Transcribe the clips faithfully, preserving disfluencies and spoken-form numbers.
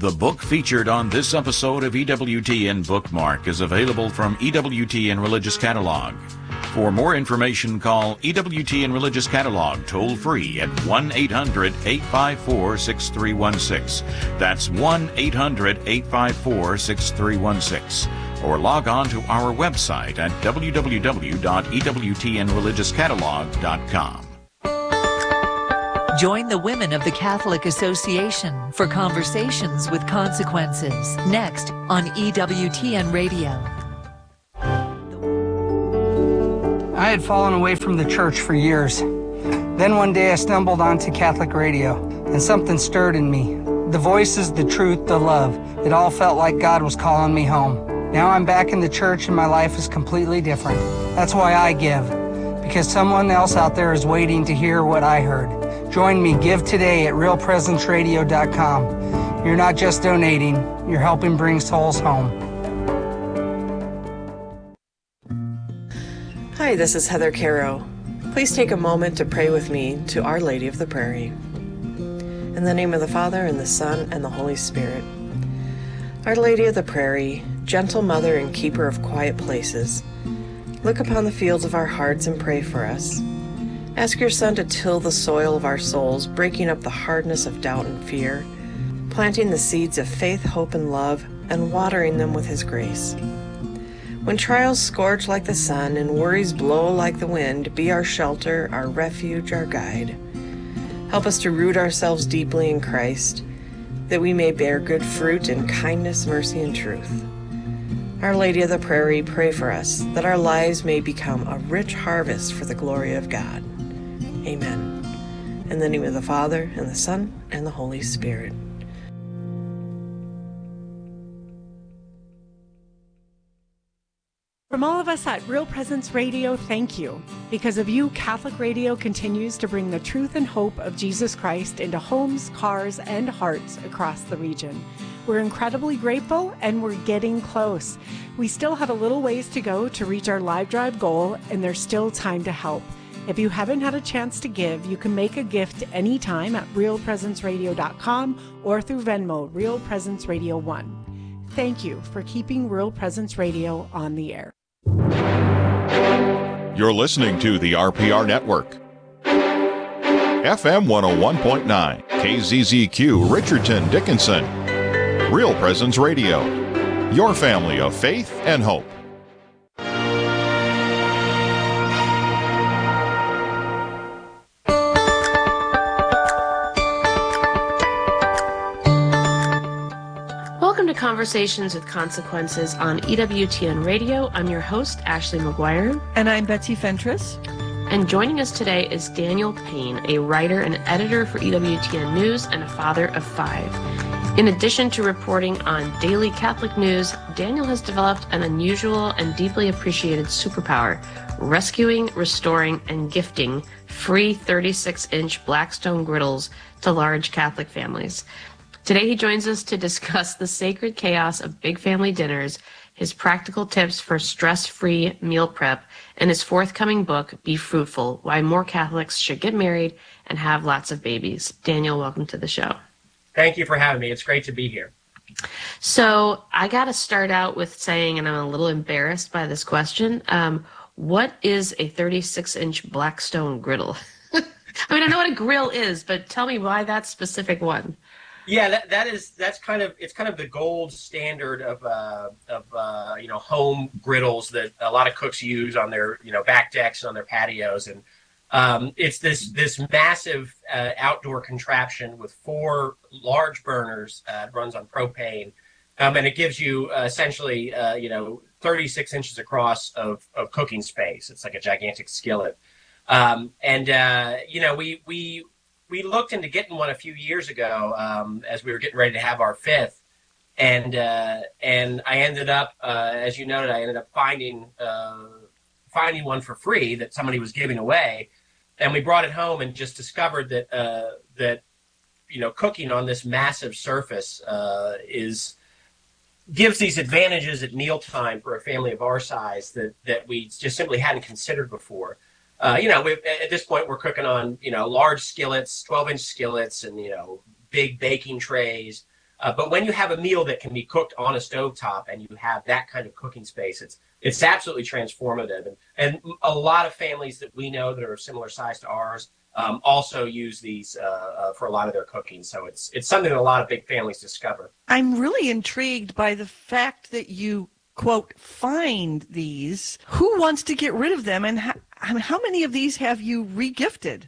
The book featured on this episode of E W T N Bookmark is available from E W T N Religious Catalog. For more information, call E W T N Religious Catalog toll-free at one eight hundred eight five four six three one six. That's one eight hundred eight five four six three one six. Or log on to our website at w w w dot e w t n religious catalog dot com. Join the Women of the Catholic Association for Conversations with Consequences, next on E W T N Radio. I had fallen away from the church for years. Then one day I stumbled onto Catholic radio, and something stirred in me. The voices, the truth, the love. It all felt like God was calling me home. Now I'm back in the church and my life is completely different. That's why I give, because someone else out there is waiting to hear what I heard. Join me, give today at real presence radio dot com. You're not just donating, you're helping bring souls home. Hi, this is Heather Caro. Please take a moment to pray with me to Our Lady of the Prairie. In the name of the Father, and the Son, and the Holy Spirit. Our Lady of the Prairie, gentle mother and keeper of quiet places, look upon the fields of our hearts and pray for us. Ask your Son to till the soil of our souls, breaking up the hardness of doubt and fear, planting the seeds of faith, hope, and love, and watering them with His grace. When trials scorch like the sun and worries blow like the wind, be our shelter, our refuge, our guide. Help us to root ourselves deeply in Christ, that we may bear good fruit in kindness, mercy, and truth. Our Lady of the Prairie, pray for us, that our lives may become a rich harvest for the glory of God. Amen. In the name of the Father, and the Son, and the Holy Spirit. From all of us at Real Presence Radio, thank you. Because of you, Catholic Radio continues to bring the truth and hope of Jesus Christ into homes, cars, and hearts across the region. We're incredibly grateful, and we're getting close. We still have a little ways to go to reach our live drive goal, and there's still time to help. If you haven't had a chance to give, you can make a gift anytime at real presence radio dot com or through Venmo, Real Presence Radio one. Thank you for keeping Real Presence Radio on the air. You're listening to the R P R Network. F M one oh one point nine, K Z Z Q, Richardson, Dickinson. Real Presence Radio, your family of faith and hope. Welcome to Conversations with Consequences on E W T N Radio. I'm your host, Ashley McGuire. And I'm Betsy Fentress. And joining us today is Daniel Payne, a writer and editor for E W T N News and a father of five. In addition to reporting on daily Catholic news, Daniel has developed an unusual and deeply appreciated superpower, rescuing, restoring, and gifting free thirty-six inch Blackstone griddles to large Catholic families. Today he joins us to discuss the sacred chaos of big family dinners, his practical tips for stress-free meal prep, and his forthcoming book, Be Fruitful, Why More Catholics Should Get Married and Have Lots of Babies. Daniel, welcome to the show. Thank you for having me. It's great to be here. So I got to start out with saying, and I'm a little embarrassed by this question, um, what is a thirty-six inch Blackstone griddle? I mean, I know what a grill is, but tell me why that specific one. Yeah, that that is that's kind of it's kind of the gold standard of uh, of uh, you know home griddles that a lot of cooks use on their you know back decks and on their patios, and um, it's this this massive uh, outdoor contraption with four large burners. Uh, it runs on propane, um, and it gives you uh, essentially uh, you know thirty-six inches across of of cooking space. It's like a gigantic skillet, um, and uh, you know we we. We looked into getting one a few years ago um, as we were getting ready to have our fifth, and uh, and I ended up, uh, as you noted, I ended up finding uh, finding one for free that somebody was giving away, and we brought it home and just discovered that uh, that you know cooking on this massive surface uh, is gives these advantages at mealtime for a family of our size that that we just simply hadn't considered before. Uh, you know, we've, at this point, we're cooking on, you know, large skillets, twelve inch skillets and, you know, big baking trays. Uh, but when you have a meal that can be cooked on a stovetop and you have that kind of cooking space, it's it's absolutely transformative. And, and a lot of families that we know that are similar size to ours um, also use these uh, uh, for a lot of their cooking. So it's it's something that a lot of big families discover. I'm really intrigued by the fact that you, quote, find these. Who wants to get rid of them? And how, how many of these have you re-gifted?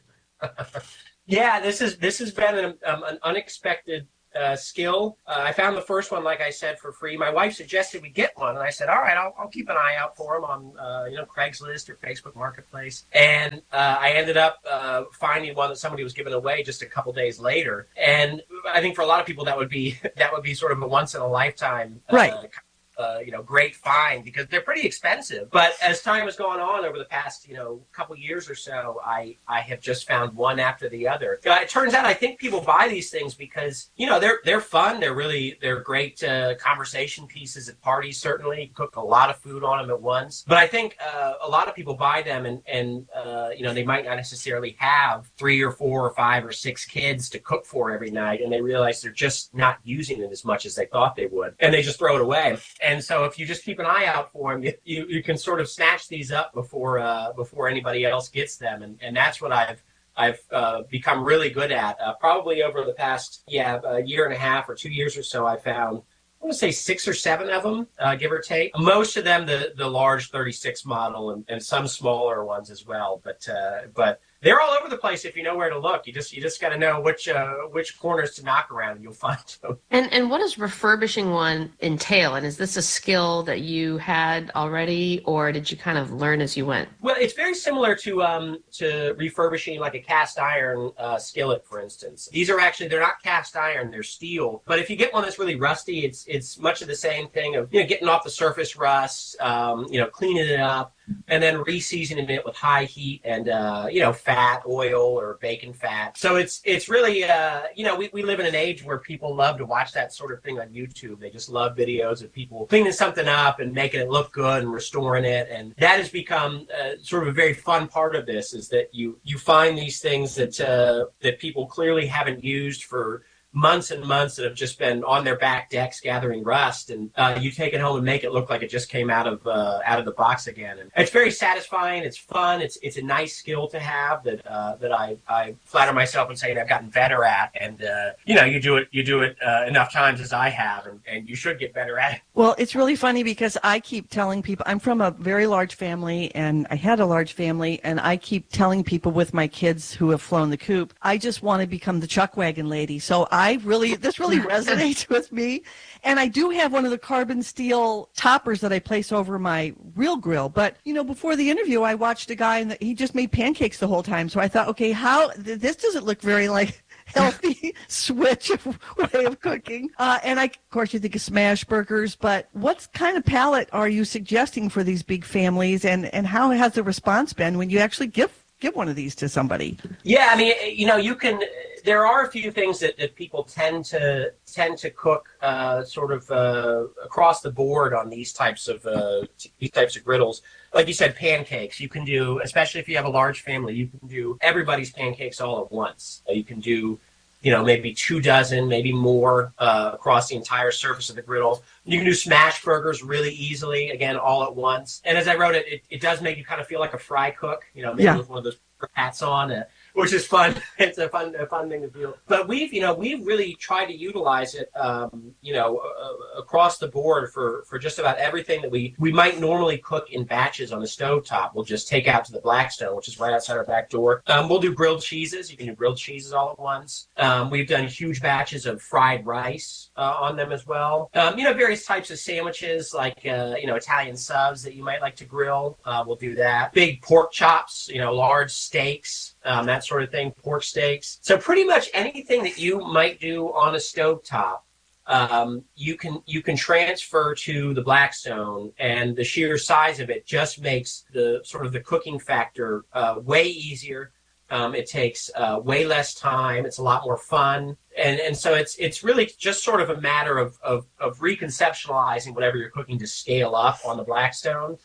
Yeah, this is this has been an, um, an unexpected Uh, skill. Uh, I found the first one, like I said, for free. My wife suggested we get one, and I said, all right, I'll, I'll keep an eye out for them on, uh, you know, Craigslist or Facebook Marketplace. And uh, I ended up uh, finding one that somebody was giving away just a couple days later. And I think for a lot of people, that would be that would be sort of a once in a lifetime, uh, right. Uh, you know, great find, because they're pretty expensive. But as time has gone on over the past, you know, couple years or so, I, I have just found one after the other. Uh, it turns out I think people buy these things because, you know, they're they're fun. They're really, they're great uh, conversation pieces at parties, certainly. You cook a lot of food on them at once. But I think uh, a lot of people buy them and, and uh, you know, they might not necessarily have three or four or five or six kids to cook for every night, and they realize they're just not using it as much as they thought they would. And they just throw it away. And so if you just keep an eye out for them, you, you, you can sort of snatch these up before uh, before anybody else gets them. And, and that's what I've I've uh, become really good at. Uh, probably over the past, yeah, a year and a half or two years or so, I found, I want to say six or seven of them, uh, give or take. Most of them the, the large thirty-six model, and, and some smaller ones as well. But uh, but they're all over the place if you know where to look. You just you just got to know which uh, which corners to knock around, and you'll find them. And and what does refurbishing one entail? And is this a skill that you had already, or did you kind of learn as you went? Well, it's very similar to um to refurbishing like a cast iron uh, skillet, for instance. These are actually, they're not cast iron, they're steel. But if you get one that's really rusty, it's it's much of the same thing of, you know, getting off the surface rust, um, you know, cleaning it up, and then re-seasoning it with high heat and, uh, you know, fat, oil, or bacon fat. So it's it's really, uh, you know, we, we live in an age where people love to watch that sort of thing on YouTube. They just love videos of people cleaning something up and making it look good and restoring it. And that has become uh, sort of a very fun part of this, is that you, you find these things that uh, that people clearly haven't used for months and months, that have just been on their back decks gathering rust, and uh, you take it home and make it look like it just came out of uh, out of the box again. And it's very satisfying. It's fun. It's it's a nice skill to have that uh, that I, I flatter myself in saying I've gotten better at. And uh, you know, you do it you do it uh, enough times as I have, and, and you should get better at it. Well, it's really funny because I keep telling people, I'm from a very large family, and I had a large family, and I keep telling people with my kids who have flown the coop, I just want to become the chuck wagon lady. So I really, this really resonates with me. And I do have one of the carbon steel toppers that I place over my real grill. But, you know, before the interview, I watched a guy and he just made pancakes the whole time. So I thought, okay, how, this doesn't look very like healthy switch of way of cooking. Uh, and I, of course, you think of smash burgers, but what kind of palette are you suggesting for these big families, and, and how has the response been when you actually give give one of these to somebody? Yeah, I mean, you know, you can, there are a few things that, that people tend to tend to cook uh, sort of uh, across the board on these types of uh, these types of griddles. Like you said, pancakes. You can do, especially if you have a large family, you can do everybody's pancakes all at once. You can do, you know, maybe two dozen, maybe more uh, across the entire surface of the griddle. You can do smash burgers really easily, again, all at once. And as I wrote it, it, it does make you kind of feel like a fry cook, you know, maybe yeah. with one of those hats on, uh, which is fun. It's a fun, a fun thing to feel. But we've, you know, we've really tried to utilize it, um, you know, uh, across the board for, for just about everything that we, we might normally cook in batches on the stovetop. We'll just take out to the Blackstone, which is right outside our back door. Um, we'll do grilled cheeses. You can do grilled cheeses all at once. Um, we've done huge batches of fried rice uh, on them as well. Um, you know, various types of sandwiches, like, uh, you know, Italian subs that you might like to grill. Uh, we'll do that. Big pork chops, you know, large steaks, um, that sort of thing, pork steaks. So pretty much anything that you might do on a stovetop, um, you can you can transfer to the Blackstone, and the sheer size of it just makes the sort of the cooking factor uh, way easier. Um, it takes uh, way less time. It's a lot more fun. And and so it's it's really just sort of a matter of, of, of reconceptualizing whatever you're cooking to scale up on the Blackstone.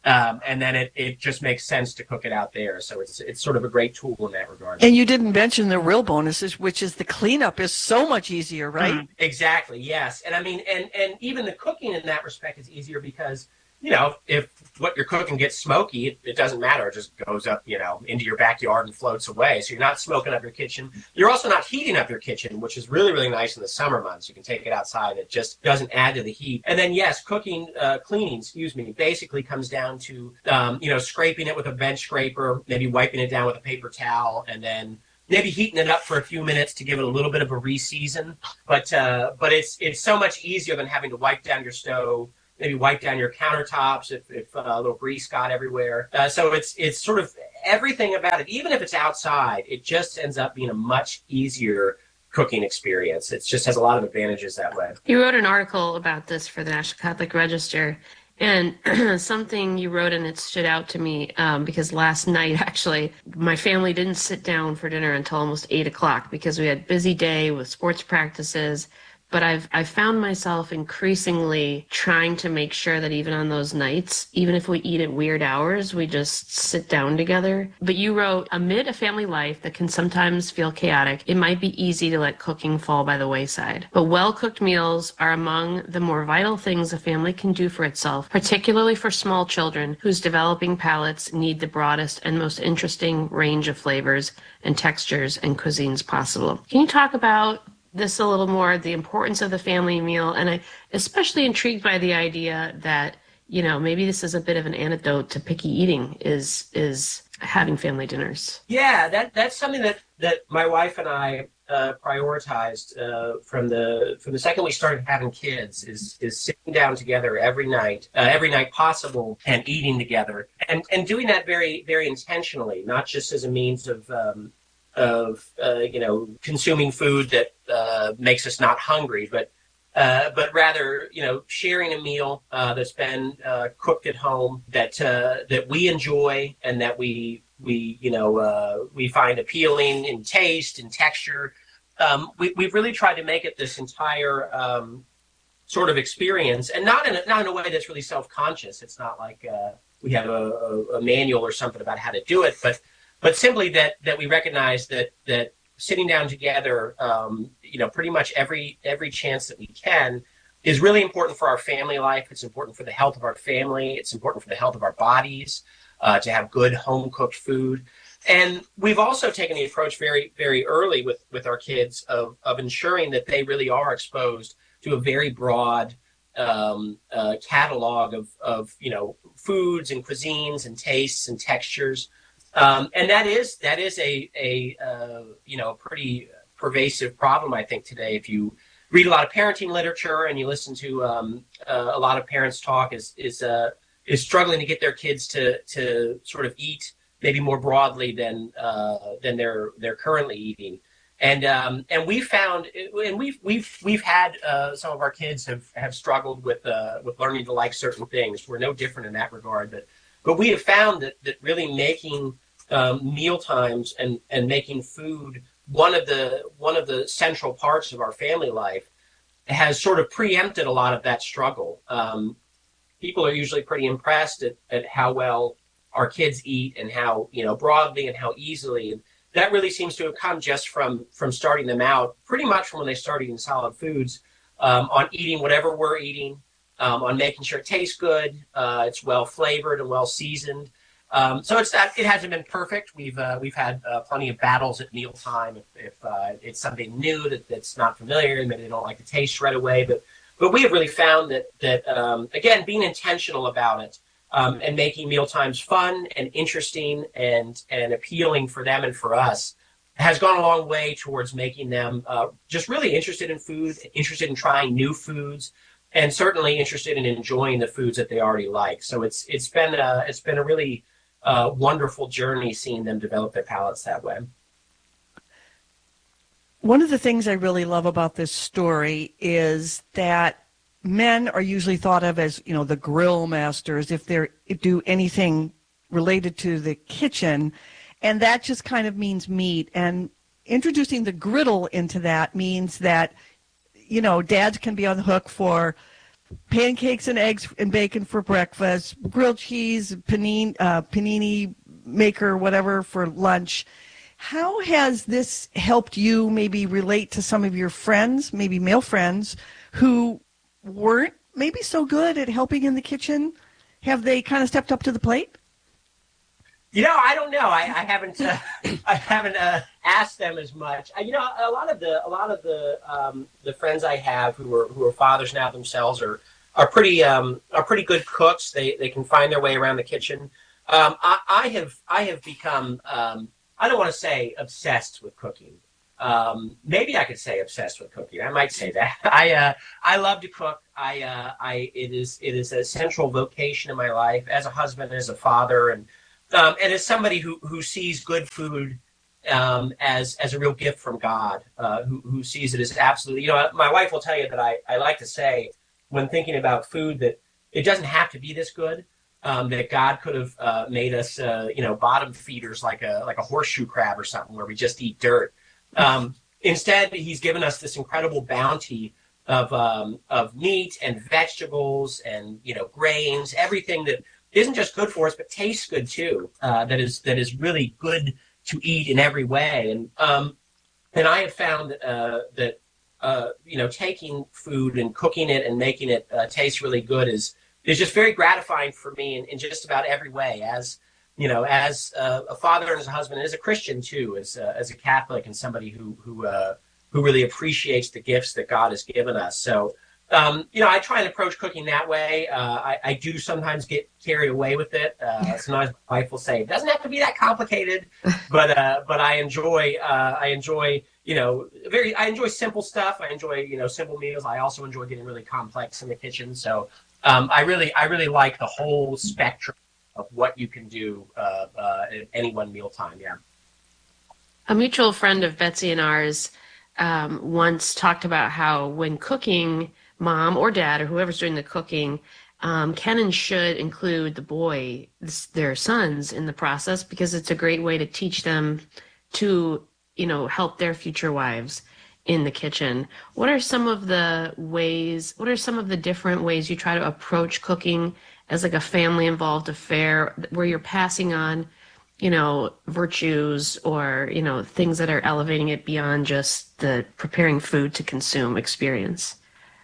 Um, and then it, it just makes sense to cook it out there. So it's it's sort of a great tool in that regard. And you didn't mention the real bonuses, which is the cleanup is so much easier, right? Mm, exactly, yes. And I mean, and, and even the cooking in that respect is easier because, you know, if what you're cooking gets smoky, it, it doesn't matter. It just goes up, you know, into your backyard and floats away. So you're not smoking up your kitchen. You're also not heating up your kitchen, which is really, really nice in the summer months. You can take it outside. It just doesn't add to the heat. And then, yes, cooking, uh, cleaning, excuse me, basically comes down to, um, you know, scraping it with a bench scraper, maybe wiping it down with a paper towel, and then maybe heating it up for a few minutes to give it a little bit of a re-season. But, uh, but it's, it's so much easier than having to wipe down your stove, maybe wipe down your countertops if, if uh, a little grease got everywhere. Uh, so it's it's sort of everything about it. Even if it's outside, it just ends up being a much easier cooking experience. It just has a lot of advantages that way. You wrote an article about this for the National Catholic Register, and something you wrote in it stood out to me um, because last night, actually, my family didn't sit down for dinner until almost eight o'clock because we had a busy day with sports practices. But I've I found myself increasingly trying to make sure that even on those nights, even if we eat at weird hours, we just sit down together. But you wrote, amid a family life that can sometimes feel chaotic, it might be easy to let cooking fall by the wayside. But well-cooked meals are among the more vital things a family can do for itself, particularly for small children whose developing palates need the broadest and most interesting range of flavors and textures and cuisines possible. Can you talk about this a little more, the importance of the family meal? And I especially intrigued by the idea that, you know, maybe this is a bit of an antidote to picky eating, is is having family dinners. Yeah, that that's something that, that my wife and I uh, prioritized uh, from the from the second we started having kids, is is sitting down together every night, uh, every night possible, and eating together, and and doing that very very intentionally, not just as a means of um, of uh, you know, consuming food that uh, makes us not hungry, but uh, but rather, you know, sharing a meal uh, that's been uh, cooked at home, that uh, that we enjoy and that we we you know uh, we find appealing in taste and texture. Um, we we've really tried to make it this entire um, sort of experience, and not in a, not in a way that's really self-conscious. It's not like uh, we have a, a, a manual or something about how to do it, but But simply that that we recognize that that sitting down together, um, you know, pretty much every every chance that we can, is really important for our family life. It's important for the health of our family. It's important for the health of our bodies uh, to have good home cooked food. And we've also taken the approach very very early with with our kids of of ensuring that they really are exposed to a very broad um, uh, catalog of of you know foods and cuisines and tastes and textures. Um, and that is that is a a uh, you know pretty pervasive problem, I think, today. If you read a lot of parenting literature and you listen to um, uh, a lot of parents talk, is is uh, is struggling to get their kids to to sort of eat maybe more broadly than uh, than they're they're currently eating. And um, and we found, and we've we've we've had uh, some of our kids have, have struggled with uh, with learning to like certain things. We're no different in that regard, but but we have found that that really making Um, meal times and, and making food one of the one of the central parts of our family life has sort of preempted a lot of that struggle. Um, people are usually pretty impressed at, at how well our kids eat and how, you know, broadly and how easily. And that really seems to have come just from from starting them out pretty much from when they started eating solid foods, um, on eating whatever we're eating, um, on making sure it tastes good, uh, it's well flavored and well seasoned. Um, so it's that it hasn't been perfect. We've uh, we've had uh, plenty of battles at mealtime if, if uh, it's something new that, that's not familiar and maybe they don't like the taste right away. But but we have really found that that um, again, being intentional about it um, and making mealtimes fun and interesting and and appealing for them and for us has gone a long way towards making them uh, just really interested in food, interested in trying new foods, and certainly interested in enjoying the foods that they already like. So it's it's been a, it's been a really Uh, wonderful journey seeing them develop their palates that way. One of the things I really love about this story is that men are usually thought of as, you know, the grill masters if they do anything related to the kitchen, and that just kind of means meat. And introducing the griddle into that means that, you know, dads can be on the hook for pancakes and eggs and bacon for breakfast, grilled cheese, panini, uh, panini maker, whatever for lunch. How has this helped you maybe relate to some of your friends, maybe male friends, who weren't maybe so good at helping in the kitchen? Have they kind of stepped up to the plate? You know, I don't know. I, I haven't. Uh, I haven't uh, asked them as much. Uh, you know, a lot of the a lot of the um, the friends I have who are who are fathers now themselves are are pretty um, are pretty good cooks. They they can find their way around the kitchen. Um, I, I have I have become. Um, I don't want to say obsessed with cooking. Um, maybe I could say obsessed with cooking. I might say that. I uh, I love to cook. I uh, I it is it is a central vocation in my life as a husband, as a father, and um, and as somebody who, who sees good food um, as as a real gift from God. Uh, who who sees it as absolutely. You know, my wife will tell you that I, I like to say when thinking about food that it doesn't have to be this good. Um, that God could have uh, made us, uh, you know, bottom feeders like a like a horseshoe crab or something where we just eat dirt. Um, instead, He's given us this incredible bounty of um, of meat and vegetables and you know grains, everything that isn't just good for us but tastes good too. Uh, that is that is really good to eat in every way. And um, and I have found uh, that uh, you know taking food and cooking it and making it uh, taste really good is. is just very gratifying for me in, in just about every way, as you know, as uh, a father and as a husband, and as a Christian too, as uh, as a Catholic and somebody who who uh, who really appreciates the gifts that God has given us. So, um, you know, I try and approach cooking that way. Uh, I, I do sometimes get carried away with it. Uh, sometimes my wife will say, "It doesn't have to be that complicated," but uh, but I enjoy uh, I enjoy you know very I enjoy simple stuff. I enjoy you know simple meals. I also enjoy getting really complex in the kitchen. So. Um, I really, I really like the whole spectrum of what you can do uh, uh, at any one mealtime. Yeah. A mutual friend of Betsy and ours um, once talked about how when cooking, mom or dad or whoever's doing the cooking um, can and should include the boy, their sons, in the process because it's a great way to teach them to, you know, help their future wives in the kitchen. What are some of the ways, what are some of the different ways you try to approach cooking as like a family involved affair where you're passing on, you know, virtues or, you know, things that are elevating it beyond just the preparing food to consume experience?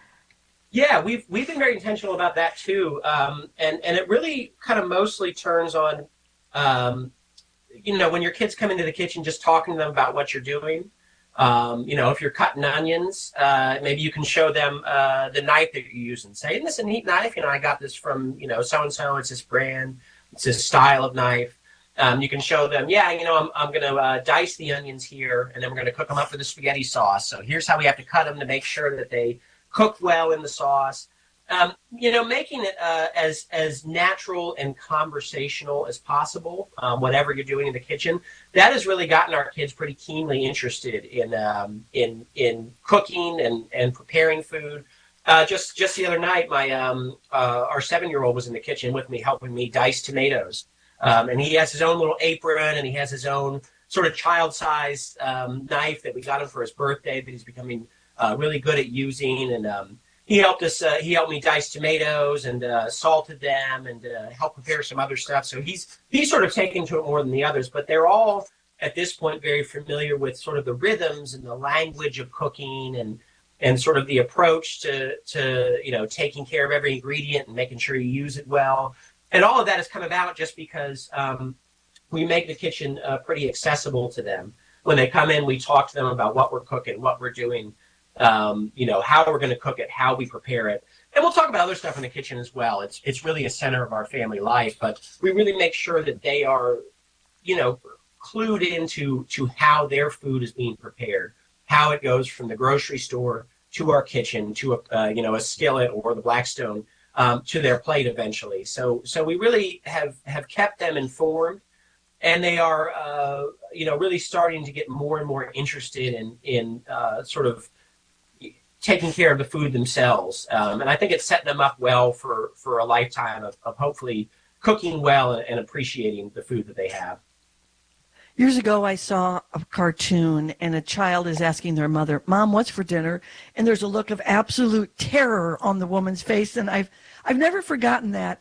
Yeah, we've we've been very intentional about that too. Um, and, and it really kind of mostly turns on, um, you know, when your kids come into the kitchen, just talking to them about what you're doing. Um, you know, if you're cutting onions, uh, maybe you can show them uh, the knife that you're using. Say, isn't this a neat knife? You know, I got this from, you know, so-and-so. It's this brand. It's this style of knife. Um, you can show them, yeah, you know, I'm, I'm going to uh, dice the onions here, and then we're going to cook them up with the spaghetti sauce. So here's how we have to cut them to make sure that they cook well in the sauce. Um, you know, making it uh, as as natural and conversational as possible, um, whatever you're doing in the kitchen. That has really gotten our kids pretty keenly interested in um, in in cooking and, and preparing food. Uh, just just the other night, my um, uh, our seven-year-old was in the kitchen with me, helping me dice tomatoes, um, and he has his own little apron and he has his own sort of child-sized um, knife that we got him for his birthday that he's becoming uh, really good at using and. Um, He helped us. Uh, he helped me dice tomatoes and uh, salted them, and uh, helped prepare some other stuff. So he's he's sort of taken to it more than the others. But they're all at this point very familiar with sort of the rhythms and the language of cooking, and and sort of the approach to to you know taking care of every ingredient and making sure you use it well. And all of that has come about just because um, we make the kitchen uh, pretty accessible to them. When they come in, we talk to them about what we're cooking, what we're doing. Um, you know, how we're going to cook it, how we prepare it. And we'll talk about other stuff in the kitchen as well. It's it's really a center of our family life, but we really make sure that they are, you know, clued into to how their food is being prepared, how it goes from the grocery store to our kitchen, to a, uh, you know, a skillet or the Blackstone, um, to their plate eventually. So so we really have, have kept them informed, and they are, uh, you know, really starting to get more and more interested in, in uh, sort of taking care of the food themselves. Um, and I think it's setting them up well for, for a lifetime of, of hopefully cooking well and, and appreciating the food that they have. Years ago, I saw a cartoon, and a child is asking their mother, "Mom, what's for dinner?" And there's a look of absolute terror on the woman's face, and I've I've never forgotten that.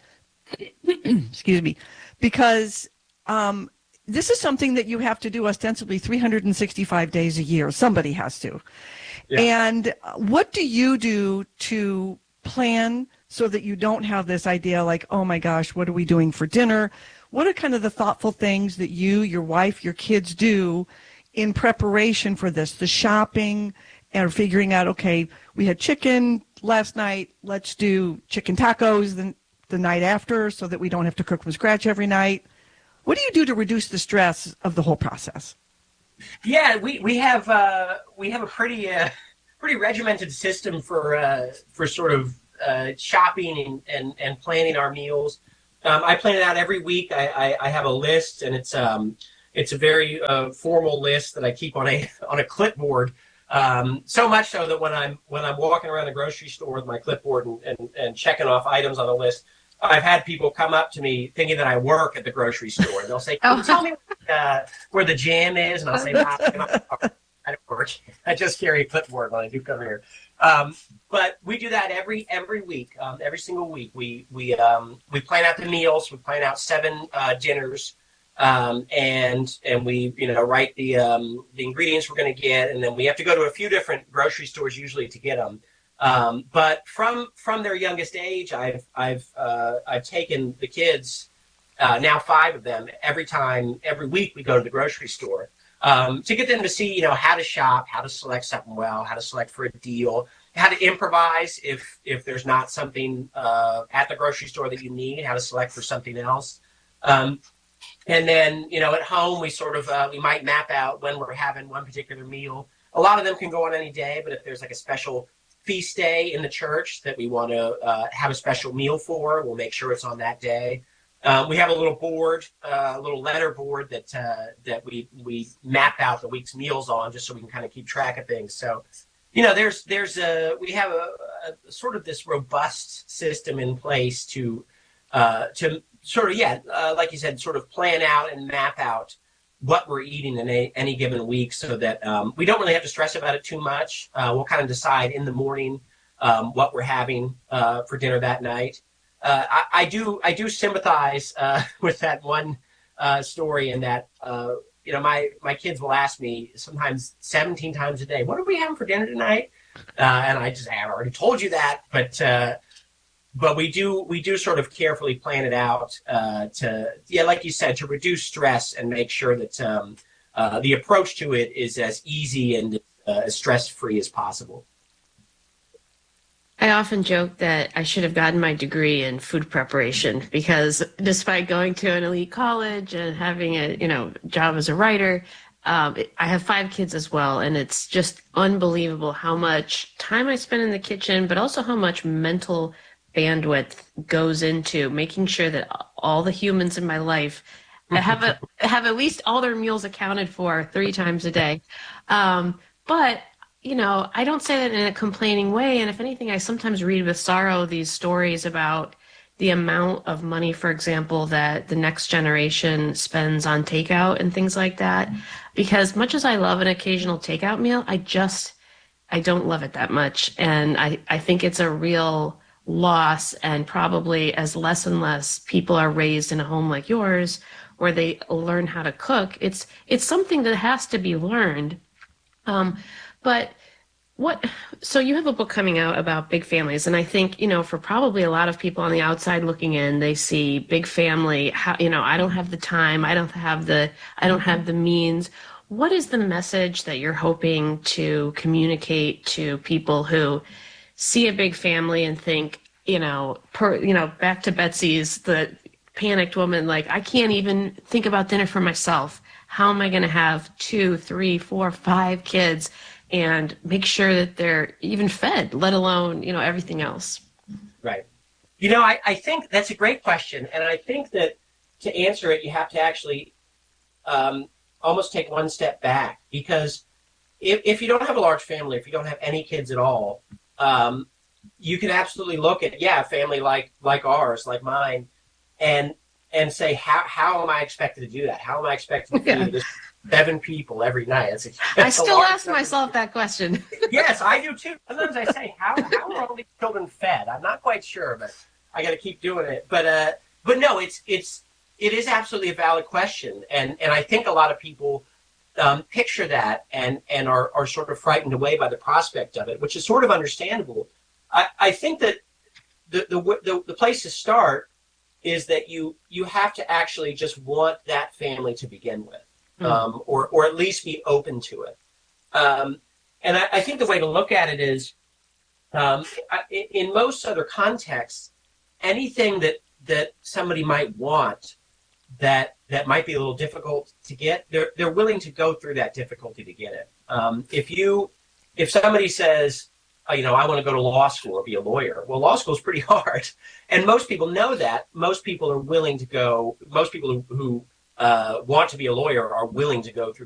Excuse me, because um, this is something that you have to do ostensibly three hundred sixty-five days a year. Somebody has to. Yeah. And what do you do to plan so that you don't have this idea like, oh my gosh, what are we doing for dinner? What are kind of the thoughtful things that you, your wife, your kids do in preparation for this? The shopping and figuring out, okay, we had chicken last night. Let's do chicken tacos the, the night after so that we don't have to cook from scratch every night. What do you do to reduce the stress of the whole process? Yeah, we, we have uh, we have a pretty uh, pretty regimented system for uh, for sort of uh, shopping and, and, and planning our meals. Um, I plan it out every week. I, I, I have a list, and it's um it's a very uh, formal list that I keep on a on a clipboard. Um, so much so that when I'm when I'm walking around the grocery store with my clipboard and, and, and checking off items on the list, I've had people come up to me thinking that I work at the grocery store, and they'll say, "Can you tell me uh, where the jam is?" And I'll say, "Nah, I don't work. I just carry a clipboard when I do come here." Um, but we do that every every week, um, every single week. We we um, we plan out the meals. We plan out seven uh, dinners, um, and and we you know write the um, the ingredients we're going to get, and then we have to go to a few different grocery stores usually to get them. Um, but from from their youngest age, I've I've uh, I've taken the kids, uh, now five of them, every time every week we go to the grocery store. Um, to get them to see, you know, how to shop, how to select something well, how to select for a deal, how to improvise if if there's not something uh, at the grocery store that you need, how to select for something else. Um, and then, you know, at home, we sort of, uh, we might map out when we're having one particular meal. A lot of them can go on any day, but if there's like a special feast day in the church that we want to uh, have a special meal for, we'll make sure it's on that day. Um, we have a little board, uh, a little letter board that uh, that we we map out the week's meals on, just so we can kind of keep track of things. So, you know, there's there's a we have a, a sort of this robust system in place to uh, to sort of yeah, uh, like you said, sort of plan out and map out what we're eating in a, any given week, so that um, we don't really have to stress about it too much. Uh, we'll kind of decide in the morning um, what we're having uh, for dinner that night. Uh, I, I do I do sympathize uh, with that one uh, story, in that uh, you know my, my kids will ask me sometimes seventeen times a day, "What are we having for dinner tonight?" Uh, and I just I have already told you that, but uh, but we do we do sort of carefully plan it out uh, to yeah, like you said, to reduce stress and make sure that um, uh, the approach to it is as easy and uh, as stress free as possible. I often joke that I should have gotten my degree in food preparation, because despite going to an elite college and having a you know job as a writer, um, I have five kids as well, and it's just unbelievable how much time I spend in the kitchen, but also how much mental bandwidth goes into making sure that all the humans in my life have a, have at least all their meals accounted for three times a day. Um, but you know, I don't say that in a complaining way. And if anything, I sometimes read with sorrow these stories about the amount of money, for example, that the next generation spends on takeout and things like that. Because much as I love an occasional takeout meal, I just, I don't love it that much. And I, I think it's a real loss. And probably as less and less people are raised in a home like yours, where they learn how to cook, it's, it's something that has to be learned. Um, But what, so you have a book coming out about big families. And I think, you know, for probably a lot of people on the outside looking in, they see big family, how, you know, I don't have the time. I don't have the, I don't have the means. What is the message that you're hoping to communicate to people who see a big family and think, you know, per, you know, back to Betsy's, the panicked woman, like, I can't even think about dinner for myself. How am I going to have two, three, four, five kids and make sure that they're even fed, let alone, you know, everything else? Right. You know, I, I think that's a great question. And I think that to answer it, you have to actually um, almost take one step back. Because if, if you don't have a large family, if you don't have any kids at all, um, you can absolutely look at, yeah, a family like like ours, like mine, and and say, how how am I expected to do that? How am I expected to Yeah. feed this seven people every night? That's a, I that's a still large ask number. myself that question. Yes, I do too. Sometimes I say, how how are all these children fed? I'm not quite sure, but I got to keep doing it. But uh, but no, it's it's it is absolutely a valid question, and and I think a lot of people um, picture that and and are are sort of frightened away by the prospect of it, which is sort of understandable. I, I think that the, the the the place to start is that you you have to actually just want that family to begin with, mm. um, or or at least be open to it. Um, and I, I think the way to look at it is, um, in, in most other contexts, anything that that somebody might want that that might be a little difficult to get, they're they're willing to go through that difficulty to get it. Um, if you if somebody says, oh, you know, I want to go to law school or be a lawyer, well, law school is pretty hard, and most people know that. Most people are willing to go. Most people who, who uh, want to be a lawyer are willing to go through